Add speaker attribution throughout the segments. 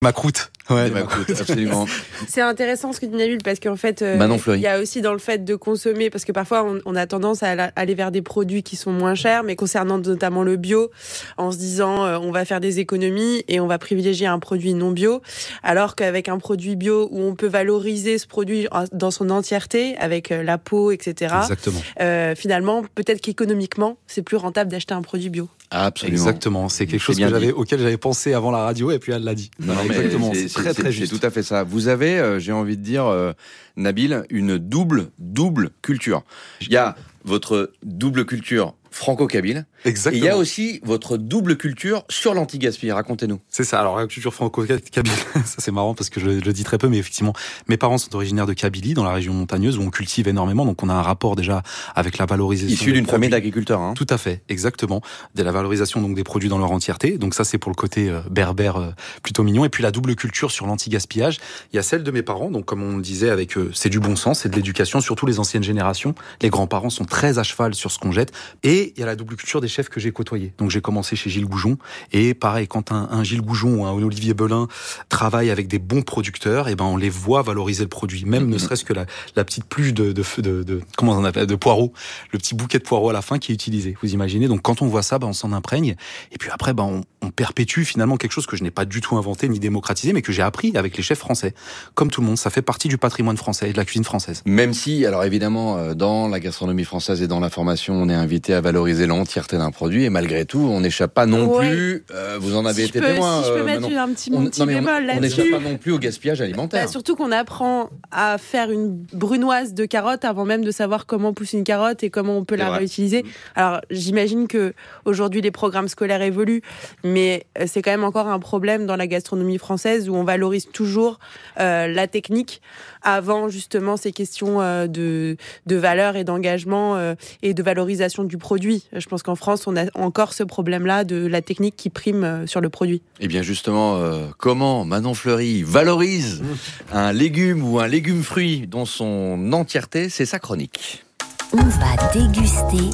Speaker 1: Macroute. Ouais,
Speaker 2: Macroute, absolument.
Speaker 3: C'est intéressant ce que dit Nabil parce qu'en fait, il y a aussi dans le fait de consommer, parce que parfois on a tendance à aller vers des produits qui sont moins chers, mais concernant notamment le bio, en se disant on va faire des économies et on va privilégier un produit non bio, alors qu'avec un produit bio où on peut valoriser ce produit dans son entièreté, avec la peau, etc.
Speaker 1: Exactement.
Speaker 3: Finalement, peut-être qu'économiquement, c'est plus rentable d'acheter un produit bio.
Speaker 2: Absolument.
Speaker 1: Exactement. C'est quelque chose auquel j'avais pensé avant la radio et puis elle l'a dit.
Speaker 2: Non,
Speaker 1: exactement.
Speaker 2: C'est
Speaker 1: très, très juste.
Speaker 2: C'est tout à fait ça. Vous avez, j'ai envie de dire, Nabil, une double culture. Il y a votre double culture franco-kabyle.
Speaker 1: Exactement.
Speaker 2: Et il y a aussi votre double culture sur l'anti-gaspi. Racontez-nous.
Speaker 1: C'est ça. Alors, la culture franco-kabyle, ça c'est marrant parce que je le dis très peu, mais effectivement, mes parents sont originaires de Kabylie, dans la région montagneuse, où on cultive énormément. Donc, on a un rapport déjà avec la valorisation.
Speaker 2: Issu d'une famille d'agriculteurs, hein.
Speaker 1: Tout à fait, exactement. De la valorisation donc des produits dans leur entièreté. Donc, ça, c'est pour le côté berbère plutôt mignon. Et puis, la double culture sur l'anti-gaspillage. Il y a celle de mes parents. Donc, comme on le disait, avec c'est du bon sens, c'est de l'éducation, surtout les anciennes générations. Les grands-parents sont très à cheval sur ce qu'on jette. Et il y a la double culture des chefs que j'ai côtoyés. Donc j'ai commencé chez Gilles Goujon et pareil, quand un Gilles Goujon ou un Olivier Belin travaille avec des bons producteurs, et ben on les voit valoriser le produit, même ne serait-ce que la petite pluche de comment on appelle, de poireaux, le petit bouquet de poireaux à la fin qui est utilisé. Vous imaginez? Donc quand on voit ça, ben on s'en imprègne et puis après ben on perpétue finalement quelque chose que je n'ai pas du tout inventé ni démocratisé, mais que j'ai appris avec les chefs français. Comme tout le monde, ça fait partie du patrimoine français et de la cuisine française.
Speaker 2: Même si, alors évidemment, dans la gastronomie française et dans la formation, on est invité à valoriser l'entièreté d'un produit et malgré tout, on n'échappe pas non plus. Vous en avez été témoin.
Speaker 3: Si je peux mettre un petit bémol là-dessus.
Speaker 2: On n'échappe pas non plus au gaspillage alimentaire.
Speaker 3: Surtout qu'on apprend à faire une brunoise de carottes avant même de savoir comment pousse une carotte et comment on peut la réutiliser. Alors j'imagine que aujourd'hui les programmes scolaires évoluent, mais c'est quand même encore un problème dans la gastronomie française où on valorise toujours la technique avant justement ces questions de valeur et d'engagement et de valorisation du produit. Je pense qu'en France, on a encore ce problème-là de la technique qui prime sur le produit.
Speaker 2: Et bien justement, comment Manon Fleury valorise un légume ou un légume-fruit dans son entièreté, c'est sa chronique.
Speaker 4: On va déguster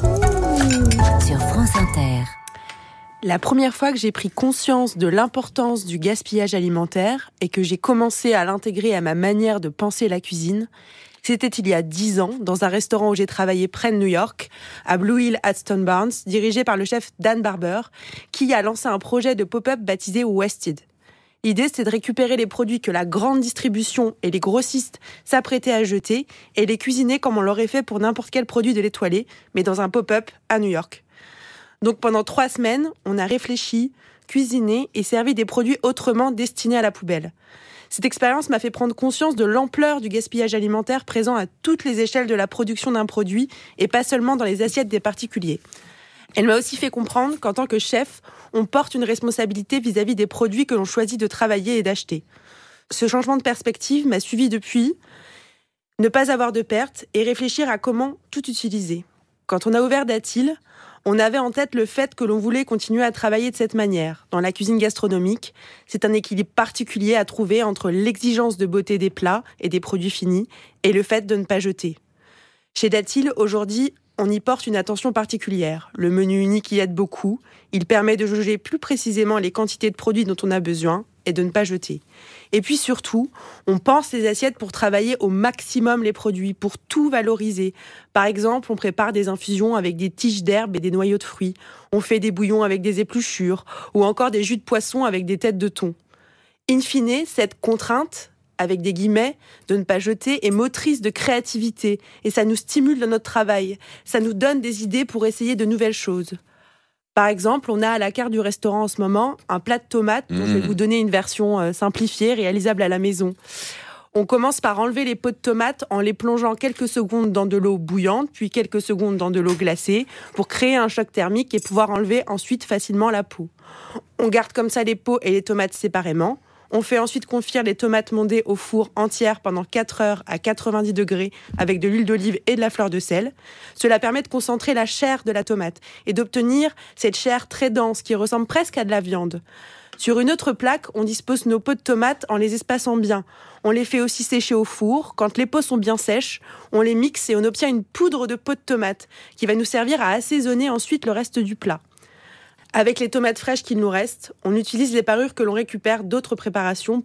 Speaker 4: sur France Inter.
Speaker 3: La première fois que j'ai pris conscience de l'importance du gaspillage alimentaire et que j'ai commencé à l'intégrer à ma manière de penser la cuisine, c'était il y a 10 ans, dans un restaurant où j'ai travaillé près de New York, à Blue Hill at Stone Barns, dirigé par le chef Dan Barber, qui a lancé un projet de pop-up baptisé Wasted. L'idée, c'était de récupérer les produits que la grande distribution et les grossistes s'apprêtaient à jeter et les cuisiner comme on l'aurait fait pour n'importe quel produit de l'étoilé, mais dans un pop-up à New York. Donc pendant 3 semaines, on a réfléchi, cuisiné et servi des produits autrement destinés à la poubelle. Cette expérience m'a fait prendre conscience de l'ampleur du gaspillage alimentaire présent à toutes les échelles de la production d'un produit et pas seulement dans les assiettes des particuliers. Elle m'a aussi fait comprendre qu'en tant que chef, on porte une responsabilité vis-à-vis des produits que l'on choisit de travailler et d'acheter. Ce changement de perspective m'a suivi depuis, ne pas avoir de pertes et réfléchir à comment tout utiliser. Quand on a ouvert Datil, on avait en tête le fait que l'on voulait continuer à travailler de cette manière. Dans la cuisine gastronomique, c'est un équilibre particulier à trouver entre l'exigence de beauté des plats et des produits finis et le fait de ne pas jeter. Chez Datil, aujourd'hui, on y porte une attention particulière. Le menu unique y aide beaucoup. Il permet de jauger plus précisément les quantités de produits dont on a besoin et de ne pas jeter. Et puis surtout, on pense les assiettes pour travailler au maximum les produits, pour tout valoriser. Par exemple, on prépare des infusions avec des tiges d'herbe et des noyaux de fruits. On fait des bouillons avec des épluchures ou encore des jus de poisson avec des têtes de thon. In fine, cette contrainte, avec des guillemets, de ne pas jeter est motrice de créativité et ça nous stimule dans notre travail. Ça nous donne des idées pour essayer de nouvelles choses. Par exemple, on a à la carte du restaurant en ce moment un plat de tomates dont je vais vous donner une version simplifiée, réalisable à la maison. On commence par enlever les peaux de tomates en les plongeant quelques secondes dans de l'eau bouillante, puis quelques secondes dans de l'eau glacée, pour créer un choc thermique et pouvoir enlever ensuite facilement la peau. On garde comme ça les peaux et les tomates séparément. On fait ensuite confire les tomates mondées au four entières pendant 4 heures à 90 degrés avec de l'huile d'olive et de la fleur de sel. Cela permet de concentrer la chair de la tomate et d'obtenir cette chair très dense qui ressemble presque à de la viande. Sur une autre plaque, on dispose nos peaux de tomates en les espaçant bien. On les fait aussi sécher au four. Quand les peaux sont bien sèches, on les mixe et on obtient une poudre de peaux de tomates qui va nous servir à assaisonner ensuite le reste du plat. Avec les tomates fraîches qu'il nous reste, on utilise les parures que l'on récupère d'autres préparations